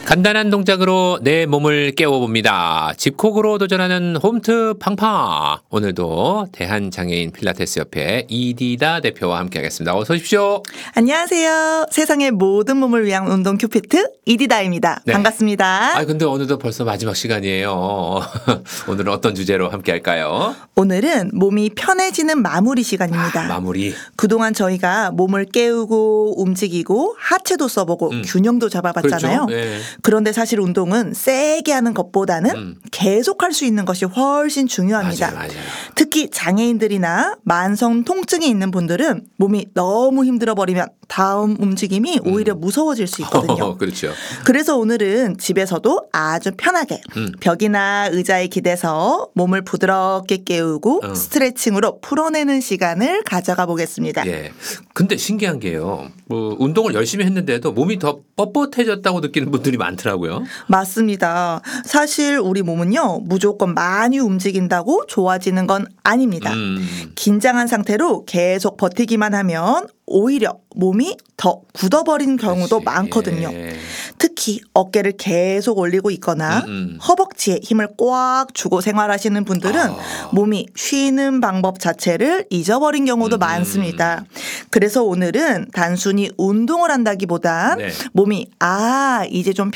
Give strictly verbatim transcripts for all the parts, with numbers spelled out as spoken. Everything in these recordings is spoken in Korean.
간단한 동작으로 내 몸을 깨워봅니다. 집콕으로 도전하는 홈트 팡팡. 오늘도 대한장애인 필라테스협회 이디다 대표와 함께하겠습니다. 어서 오십시오. 안녕하세요. 세상의 모든 몸을 위한 운동 큐피트 이디다입니다. 네. 반갑습니다. 아 근데 어느덧 벌써 마지막 시간이에요. 오늘은 어떤 주제로 함께할까요? 오늘은 몸이 편해지는 마무리 시간입니다. 아, 마무리. 그동안 저희가 몸을 깨우고 움직이고 하체도 써보고 음. 균형도 잡아봤잖아요. 그렇죠? 네. 그런데 사실 운동은 세게 하는 것보다는 음. 계속할 수 있는 것이 훨씬 중요합니다. 맞아요, 맞아요. 특히 장애인들이나 만성 통증이 있는 분들은 몸이 너무 힘들어 버리면 다음 움직임이 음. 오히려 무서워질 수 있거든요. 그렇죠. 그래서 오늘은 집에서도 아주 편하게 음. 벽이나 의자에 기대서 몸을 부드럽게 깨우고 어. 스트레칭으로 풀어내는 시간을 가져가 보겠습니다. 예. 근데 신기한 게요. 뭐 운동을 열심히 했는데도 몸이 더 뻣뻣해졌다고 느끼는 분들이 많더라고요. 맞습니다. 사실 우리 몸은요, 무조건 많이 움직인다고 좋아지는 건 아닙니다. 음. 긴장한 상태로 계속 버티기만 하면 오히려 몸이 더 굳어버린 경우도 그렇지. 많거든요. 예. 특히 어깨를 계속 올리고 있거나 음, 음. 허벅지에 힘을 꽉 주고 생활하시는 분들은 아. 몸이 쉬는 방법 자체를 잊어버린 경우도 음. 많습니다. 그래서 오늘은 단순히 운동을 한다기보단 네. 몸이 아 이제 좀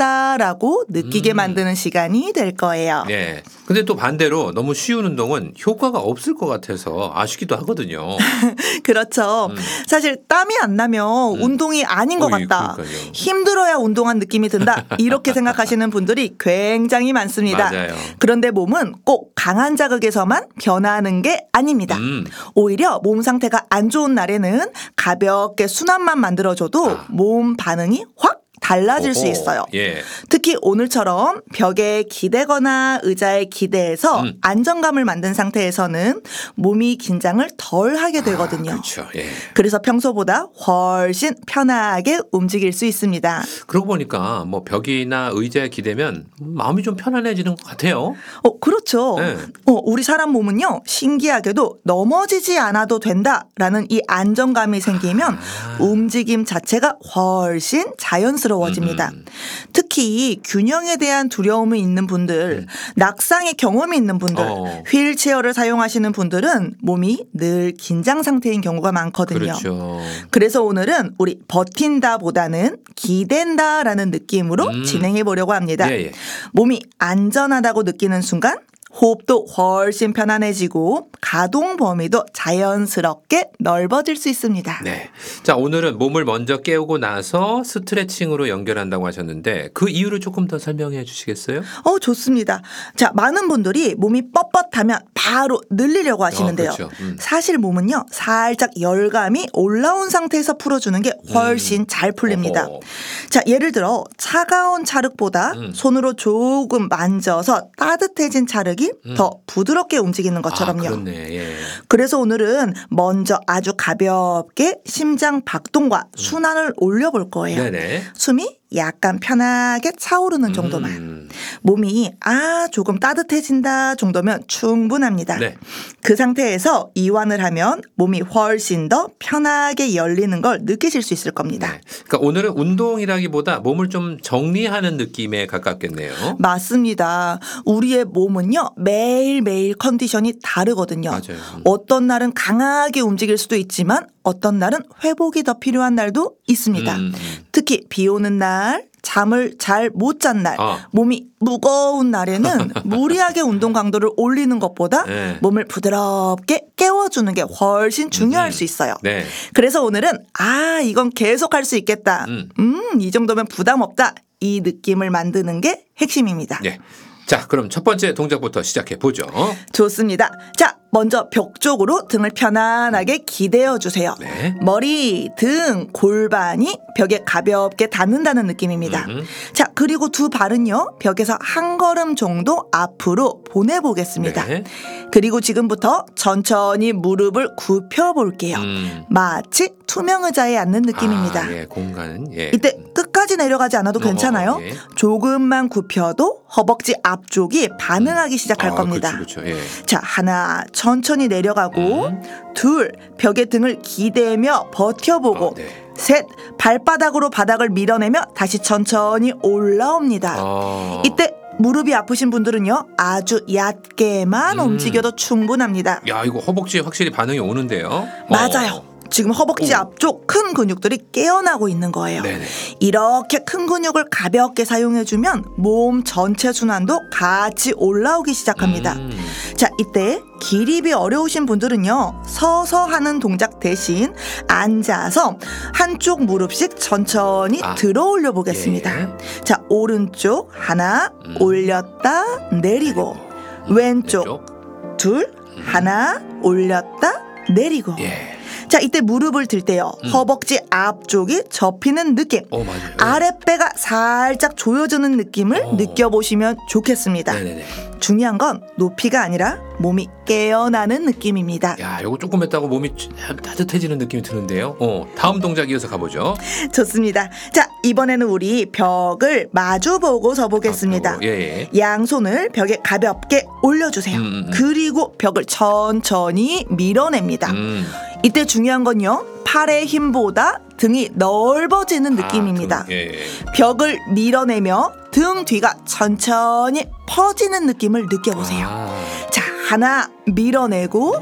편안하다라고 느끼게 음. 만드는 시간이 될 거예요. 예. 근데 또 반대로 너무 쉬운 운동은 효과가 없을 것 같아서 아쉽기도 하거든요. 그렇죠. 음. 사실 땀이 안 나면 음. 운동이 아닌 것 어이, 같다. 그러니까요. 힘들어야 운동한 느낌이 든다. 이렇게 생각하시는 분들이 굉장히 많습니다. 맞아요. 그런데 몸은 꼭 강한 자극에서만 변화하는 게 아닙니다. 음. 오히려 몸 상태가 안 좋은 날에는 가볍게 순환만 만들어줘도 아. 몸 반응이 확 달라질 수 오호. 있어요. 예. 특히 오늘처럼 벽에 기대거나 의자에 기대서 음. 안정감을 만든 상태에서는 몸이 긴장을 덜 하게 되거든요. 아, 그렇죠. 예. 그래서 평소보다 훨씬 편하게 움직일 수 있습니다. 그러고 보니까 뭐 벽이나 의자에 기대면 마음이 좀 편안해지는 것 같아요. 어, 그렇죠. 네. 어, 우리 사람 몸은요, 신기하게도 넘어지지 않아도 된다라는 이 안정감이 생기면 아. 움직임 자체가 훨씬 자연스러워집니다. 음. 특히 균형에 대한 두려움이 있는 분들, 낙상의 경험이 있는 분들, 어. 휠체어를 사용하시는 분들은 몸이 늘 긴장 상태인 경우가 많거든요. 그렇죠. 그래서 오늘은 우리 버틴다보다는 기댄다라는 느낌으로 음. 진행해 보려고 합니다. 예, 예. 몸이 안전하다고 느끼는 순간 호흡도 훨씬 편안해지고 가동 범위도 자연스럽게 넓어질 수 있습니다. 네. 자, 오늘은 몸을 먼저 깨우고 나서 스트레칭으로 연결한다고 하셨는데 그 이유를 조금 더 설명해 주시겠어요? 어, 좋습니다. 자, 많은 분들이 몸이 뻣뻣하면 바로 늘리려고 하시는데요. 어, 그렇죠. 음. 사실 몸은요, 살짝 열감이 올라온 상태에서 풀어주는 게 훨씬 음. 잘 풀립니다. 어허. 자, 예를 들어 차가운 찰흙보다 음. 손으로 조금 만져서 따뜻해진 찰흙이 음. 더 부드럽게 움직이는 것처럼요. 아, 그렇네. 예. 그래서 오늘은 먼저 아주 가볍게 심장 박동과 순환을 올려볼 거예요. 네네. 숨이 약간 편하게 차오르는 정도만. 음. 몸이 아 조금 따뜻해진다 정도면 충분합니다. 네. 그 상태에서 이완을 하면 몸이 훨씬 더 편하게 열리는 걸 느끼실 수 있을 겁니다. 네. 그러니까 오늘은 운동이라기보다 몸을 좀 정리하는 느낌에 가깝겠네요. 맞습니다. 우리의 몸은요 매일매일 컨디션이 다르거든요. 맞아요. 음. 어떤 날은 강하게 움직일 수도 있지만 어떤 날은 회복이 더 필요한 날도 있습니다. 음. 특히 비 오는 날, 잠을 잘 못 잔 날, 아. 몸이 무거운 날에는 무리하게 운동 강도를 올리는 것보다 네. 몸을 부드럽게 깨워주는 게 훨씬 중요할 음. 수 있어요. 네. 그래서 오늘은 아 이건 계속 할 수 있겠다. 음. 음, 이 정도면 부담 없다. 이 느낌을 만드는 게 핵심입니다. 네. 자, 그럼 첫 번째 동작부터 시작해 보죠. 좋습니다. 자, 먼저 벽 쪽으로 등을 편안하게 기대어 주세요. 네. 머리, 등, 골반이 벽에 가볍게 닿는다는 느낌입니다. 음흠. 자, 그리고 두 발은요, 벽에서 한 걸음 정도 앞으로 보내보겠습니다. 네. 그리고 지금부터 천천히 무릎을 굽혀 볼게요. 음. 마치 투명 의자에 앉는 느낌입니다. 아, 예, 공간은 예. 이때 끝까지 내려가지 않아도 어, 괜찮아요. 예. 조금만 굽혀도 허벅지 앞쪽이 반응하기 시작할 아, 겁니다. 그렇죠, 그렇죠. 예. 자, 하나 천천히 내려가고 음. 둘 벽에 등을 기대며 버텨보고 아, 네. 셋, 발바닥으로 바닥을 밀어내며 다시 천천히 올라옵니다. 아. 이때 무릎이 아프신 분들은요, 아주 얕게만 음. 움직여도 충분합니다. 야, 이거 허벅지에 확실히 반응이 오는데요. 맞아요. 어. 지금 허벅지 오. 앞쪽 큰 근육들이 깨어나고 있는 거예요. 네네. 이렇게 큰 근육을 가볍게 사용해주면 몸 전체 순환도 같이 올라오기 시작합니다. 음. 자, 이때 기립이 어려우신 분들은요, 서서 하는 동작 대신 앉아서 한쪽 무릎씩 천천히 아. 들어 올려 보겠습니다. 예. 자, 오른쪽 하나 음. 올렸다 내리고, 왼쪽 왼쪽. 둘 하나 올렸다 내리고. 예. 자, 이때 무릎을 들 때요, 음. 허벅지 앞쪽이 접히는 느낌, 어, 맞아요. 아랫배가 살짝 조여주는 느낌을 어. 느껴보시면 좋겠습니다. 네네네. 중요한 건 높이가 아니라 몸이 깨어나는 느낌입니다. 야, 이거 조금 했다고 몸이 따뜻해지는 느낌이 드는데요. 어, 다음 동작 이어서 가보죠. 좋습니다. 자, 이번에는 우리 벽을 마주보고 서보겠습니다. 아, 예, 예. 양손을 벽에 가볍게 올려주세요. 음, 음, 음. 그리고 벽을 천천히 밀어냅니다. 음. 이때 중요한 건요, 팔의 힘보다 등이 넓어지는 느낌입니다. 아, 등, 예, 예. 벽을 밀어내며 등 뒤가 천천히 퍼지는 느낌을 느껴보세요. 아. 자, 하나 밀어내고,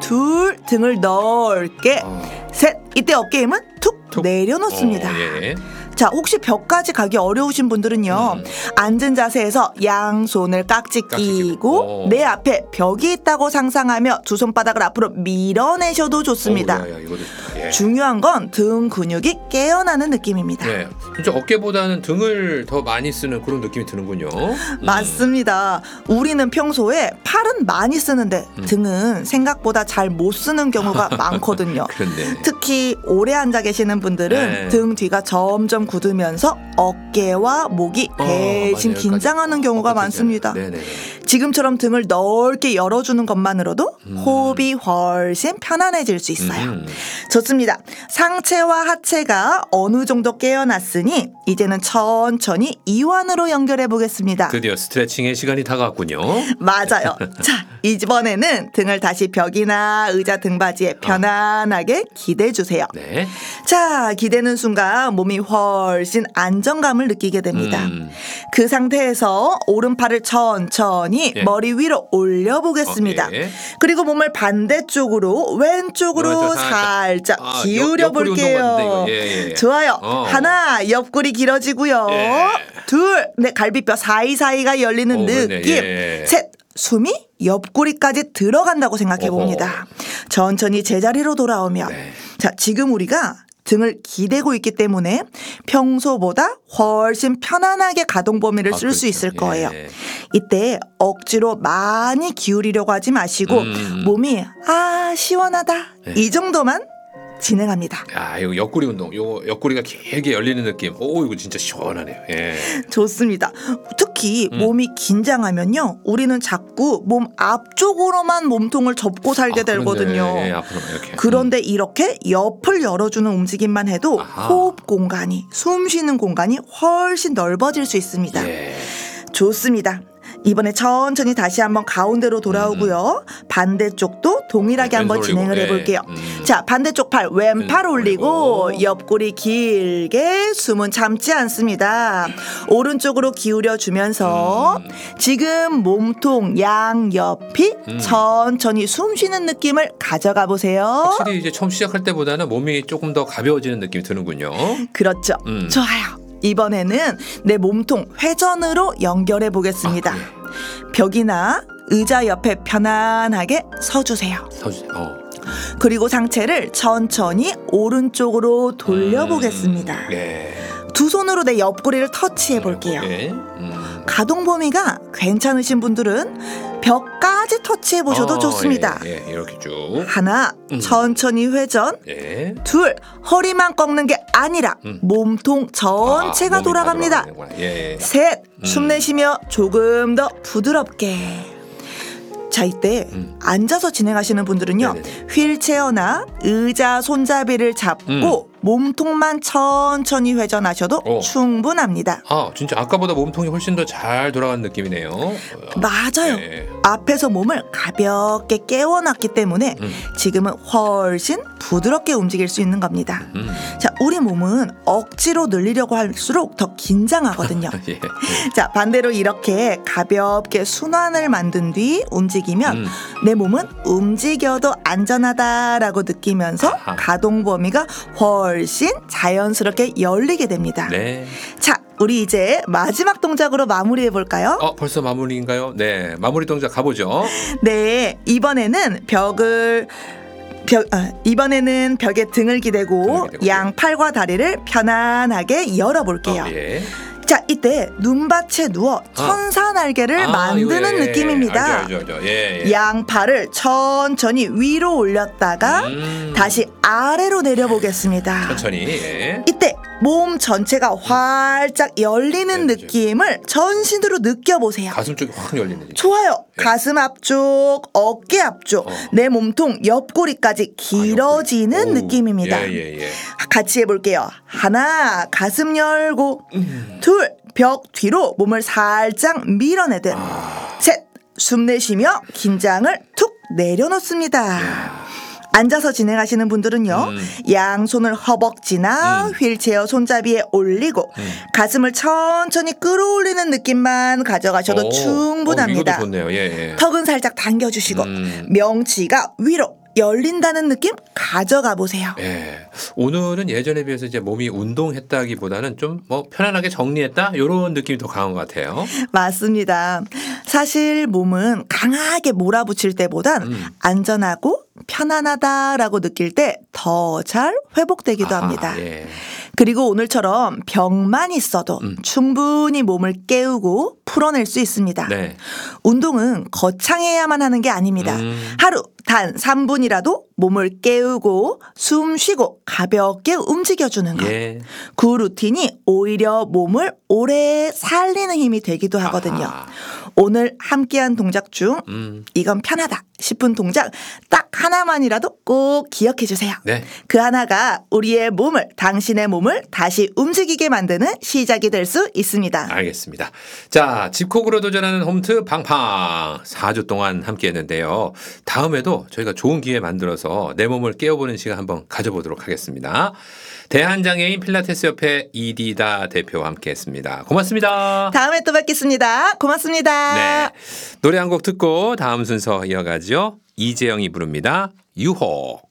둘 등을 넓게, 어. 셋 이때 어깨 힘은 툭, 툭. 내려놓습니다. 어, 예. 자, 혹시 벽까지 가기 어려우신 분들은요, 음. 앉은 자세에서 양손을 깍지 깍지 끼고 끼고. 어. 내 앞에 벽이 있다고 상상하며 두 손바닥을 앞으로 밀어내셔도 좋습니다. 오, 야, 야, 이거 좋다. 예. 중요한 건 등 근육이 깨어나는 느낌입니다. 네, 진짜 어깨보다는 등을 더 많이 쓰는 그런 느낌이 드는군요. 음. 맞습니다. 우리는 평소에 팔은 많이 쓰는데 음. 등은 생각보다 잘 못 쓰는 경우가 많거든요. 그런데. 특히 오래 앉아 계시는 분들은 네. 등 뒤가 점점 굳으면서 어깨와 목이 어, 대신 맞아요. 긴장하는 경우가 어, 많습니다. 네네. 지금처럼 등을 넓게 열어주는 것만으로도 음. 호흡이 훨씬 편안해질 수 있어요. 음. 좋습니다. 상체와 하체가 어느 정도 깨어났으니 이제는 천천히 이완으로 연결해 보겠습니다. 드디어 스트레칭의 시간이 다가왔군요. 맞아요. 자, 이번에는 등을 다시 벽이나 의자 등받이에 편안하게 기대 주세요. 네. 자, 기대는 순간 몸이 훨씬 안정감을 느끼게 됩니다. 음. 그 상태에서 오른팔을 천천히 예. 머리 위로 올려보겠습니다. 어, 예. 그리고 몸을 반대쪽으로 왼쪽으로 왼쪽 살짝 아, 기울여 옆- 옆구리 운동 같은데, 볼게요. 이거. 예, 예. 좋아요. 어. 하나, 옆구리 길어지고요. 예. 둘, 네, 갈비뼈 사이사이가 열리는 오, 그러네. 느낌. 예. 셋, 숨이 옆구리까지 들어간다고 생각해 봅니다. 천천히 제자리로 돌아오면. 네. 자, 지금 우리가 등을 기대고 있기 때문에 평소보다 훨씬 편안하게 가동 범위를 아, 쓸 수 그렇죠. 있을 거예요. 예. 이때 억지로 많이 기울이려고 하지 마시고 음. 몸이 아 시원하다 네. 이 정도만 진행합니다. 야, 이거 옆구리 운동. 요 옆구리가 길게 열리는 느낌. 오, 이거 진짜 시원하네요. 예. 좋습니다. 특히 음. 몸이 긴장하면요, 우리는 자꾸 몸 앞쪽으로만 몸통을 접고 살게 아, 그런데, 되거든요. 예, 앞으로 이렇게. 그런데 이렇게 옆을 열어주는 움직임만 해도 아하. 호흡 공간이, 숨 쉬는 공간이 훨씬 넓어질 수 있습니다. 음. 예. 좋습니다. 이번에 천천히 다시 한번 가운데로 돌아오고요. 반대쪽도 동일하게 네, 한번 왼손 진행을 올리고, 해볼게요. 예. 음. 자, 반대쪽 팔 왼팔 왼손 올리고 올리고. 옆구리 길게 숨은 참지 않습니다. 오른쪽으로 기울여 주면서 음. 지금 몸통 양옆이 음. 천천히 숨 쉬는 느낌을 가져가 보세요. 확실히 이제 처음 시작할 때보다는 몸이 조금 더 가벼워지는 느낌이 드는군요. 그렇죠. 음. 좋아요. 이번에는 내 몸통 회전으로 연결해 보겠습니다. 아, 그래요? 벽이나 의자 옆에 편안하게 서주세요. 서주세요. 어. 그리고 상체를 천천히 오른쪽으로 돌려보겠습니다. 음. 예. 두 손으로 내 옆구리를 터치해 볼게요. 예. 음. 가동 범위가 괜찮으신 분들은 벽까지 터치해 보셔도 어, 좋습니다. 예, 예, 이렇게 쭉. 하나, 음. 천천히 회전. 예. 둘, 허리만 꺾는 게 아니라 음. 몸통 전체가 아, 몸이 다 돌아갑니다. 돌아가는구나. 예. 셋, 숨 음. 내쉬며 조금 더 부드럽게. 자, 이때 음. 앉아서 진행하시는 분들은요, 네네네. 휠체어나 의자 손잡이를 잡고 음. 몸통만 천천히 회전하셔도 오. 충분합니다. 아, 진짜 아까보다 몸통이 훨씬 더 잘 돌아가는 느낌이네요. 맞아요. 네. 앞에서 몸을 가볍게 깨워놨기 때문에 음. 지금은 훨씬 부드럽게 움직일 수 있는 겁니다. 음. 자, 우리 몸은 억지로 늘리려고 할수록 더 긴장하거든요. 예. 자, 반대로 이렇게 가볍게 순환을 만든 뒤 움직이면 음. 내 몸은 움직여도 안전하다라고 느끼면서 아하. 가동 범위가 훨씬 자연스럽게 열리게 됩니다. 네. 자, 우리 이제 마지막 동작으로 마무리해 볼까요? 어, 벌써 마무리인가요? 네. 마무리 동작 가보죠. 네, 이번에는 벽을 벽, 아, 이번에는 벽에 등을 기대고, 등을 기대고. 양 팔과 다리를 편안하게 열어볼게요. 어, 예. 자, 이때 눈밭에 누워 천사 날개를 아, 만드는 이거, 예, 느낌입니다. 알죠, 알죠, 알죠. 예, 예. 양팔을 천천히 위로 올렸다가 음. 다시 아래로 내려보겠습니다. 천천히. 예. 이때 몸 전체가 활짝 열리는 네, 그렇죠. 느낌을 전신으로 느껴보세요. 가슴 쪽이 확 열리는. 좋아요. 네. 가슴 앞쪽, 어깨 앞쪽, 어. 내 몸통 옆구리까지 길어지는 아, 옆구리. 오, 느낌입니다. 예, 예, 예. 같이 해볼게요. 하나, 가슴 열고. 음. 둘, 벽 뒤로 몸을 살짝 밀어내듯. 아. 셋, 숨 내쉬며 긴장을 툭 내려놓습니다. 앉아서 진행하시는 분들은요, 음. 양손을 허벅지나 음. 휠체어 손잡이에 올리고 음. 가슴을 천천히 끌어올리는 느낌만 가져가셔도 오, 충분합니다. 어, 이것도 좋네요. 예, 예. 턱은 살짝 당겨주시고 음. 명치가 위로 열린다는 느낌 가져가 보세요. 예. 오늘은 예전에 비해서 이제 몸이 운동했다기보다는 좀 뭐 편안하게 정리했다 이런 느낌이 더 강한 것 같아요. 맞습니다. 사실 몸은 강하게 몰아붙일 때보단 음. 안전하고 편안하다라고 느낄 때 더 잘 회복되기도 아하, 합니다. 예. 그리고 오늘처럼 병만 있어도 음. 충분히 몸을 깨우고 풀어낼 수 있습니다. 네. 운동은 거창해야만 하는 게 아닙니다. 음. 하루 단 삼 분이라도 몸을 깨우고 숨 쉬고 가볍게 움직여주는 것. 예. 그 루틴이 오히려 몸을 오래 살리는 힘이 되기도 하거든요. 아하. 오늘 함께한 동작 중 음. 이건 편하다 싶은 동작 딱 하나만이라도 꼭 기억해 주세요. 네. 그 하나가 우리의 몸을, 당신의 몸을 다시 움직이게 만드는 시작이 될 수 있습니다. 알겠습니다. 자, 집콕으로 도전하는 홈트 팡팡 사 주 동안 함께 했는데요. 다음에도 저희가 좋은 기회 만들어서 내 몸을 깨워보는 시간 한번 가져보도록 하겠습니다. 대한장애인 필라테스 협회 이디다 대표와 함께 했습니다. 고맙습니다. 다음에 또 뵙겠습니다. 고맙습니다. 네. 노래 한 곡 듣고 다음 순서 이어가죠. 이재영이 부릅니다. 유혹.